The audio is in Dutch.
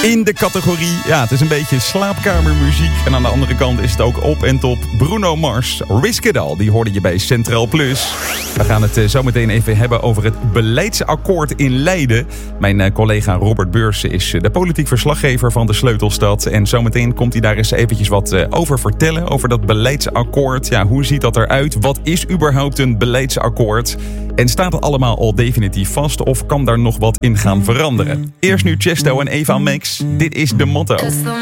In de categorie, het is een beetje slaapkamermuziek. En aan de andere kant is het ook op en top Bruno Mars, Risk It All. Die hoorde je bij Centraal Plus. We gaan het zo meteen even hebben over het beleidsakkoord in Leiden. Mijn collega Robert Beursen is de politiek verslaggever van de Sleutelstad. En zometeen komt hij daar eens eventjes wat over vertellen. Over dat beleidsakkoord. Ja, hoe ziet dat eruit? Wat is überhaupt een beleidsakkoord? En staat het allemaal al definitief vast? Of kan daar nog wat in gaan veranderen? Eerst nu Chesto en Eva Max. Dit is de motto.